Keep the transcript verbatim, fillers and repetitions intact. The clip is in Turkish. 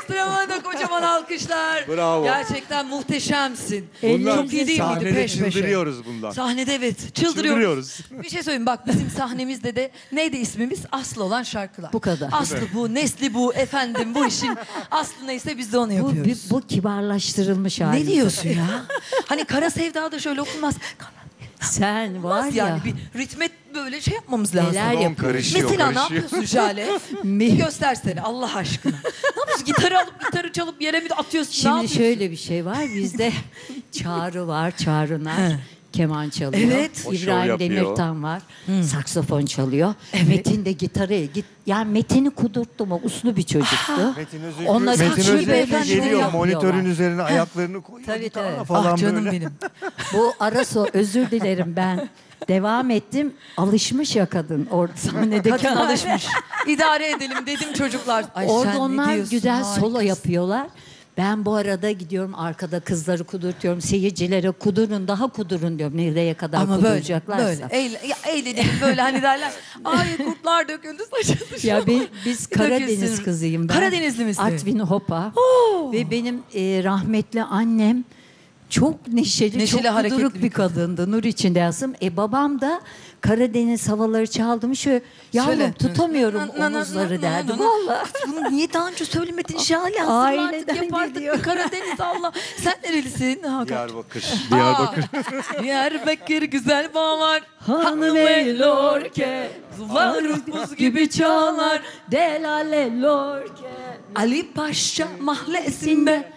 Teoman'a da kocaman alkışlar. Bravo. Gerçekten muhteşemsin. Bundan Çok iyi değil miydi sahnede peş peşe? çıldırıyoruz bundan. Sahnede evet çıldırıyoruz. Çıldırıyoruz. Bir şey söyleyeyim bak bizim sahnemizde de neydi ismimiz? Aslı olan şarkılar. Bu kadar. Aslı bu, nesli bu, efendim bu işin aslı neyse biz de onu Bu, yapıyoruz. bu, bu kibarlaştırılmış hali. Ne diyorsun ya? Hani Kara Sevda da şöyle okunmaz. Sen var Olmaz ya. yani bir ritme böyle şey yapmamız lazım. Neler Don yapıyorsun? karışıyor, Mesela ne karışıyor. yapıyorsun Jale? Bir göstersene Allah aşkına. Ne yapıyorsun? Gitarı alıp gitarı çalıp yere mi atıyorsun? ne Şimdi yapıyorsun? şöyle bir şey var. Bizde Çağrı var. Çağrınar. keman çalıyor. Evet. O şov İbrahim yapıyor. Demirtan var. Saksafon çalıyor. Metin de gitarı. Git, yani Metin'i kudurttum. O uslu bir çocuktu. Metin Özür, Onlar Metin saçma Özür beyefendi geliyor yapıyorlar. monitörün üzerine ayaklarını koyuyor. Tabii, gitara tabii. falan Ah canım böyle. benim. Bu Araso, özür dilerim ben. Devam ettim. Alışmış ya kadın. Orada sahnedeki Kadın alışmış. İdare edelim dedim çocuklar. Ay Orada sen ne onlar diyorsun? güzel Harikasın. solo yapıyorlar. Ben bu arada gidiyorum arkada kızları kudurtuyorum. Seyircilere kudurun, daha kudurun diyorum. Nereye kadar Ama böyle, kuduracaklarsa. böyle eğle, ya eğlenelim böyle hani derler. Ay kurtlar döküldü saçıldı. Ya ben, biz Bir Karadeniz dökülsün. kızıyım ben. Karadenizli misin? Artvin Hopa. Ve benim e, rahmetli annem çok neşeli, Neşeli, çok hareketli kuduruk bir bir kadındı. Nur içinde yatsın. E babam da Karadeniz havaları çaldı mı şöyle yavrum Söyle. tutamıyorum Na- na- na- na- omuzları na- derdi. na- na- Vallahi. Bunu niye daha önce söylemedin Şale? Hazırla Aileden artık yapardık geliyor. bir Karadeniz Allah. Sen nerelisin? Hakan. Diyarbakır. Diyarbakır. Aa, Diyarbakır güzel bağlar. Hanım ey lorke, Var buz gibi çağlar. delale lorke. Ali Paşa mahallesinde